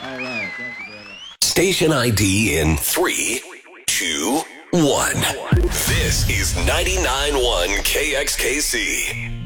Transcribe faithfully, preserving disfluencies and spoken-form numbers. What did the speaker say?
All right. Thank you very much. Station I D in three, two, one. This is ninety-nine point one K X K C.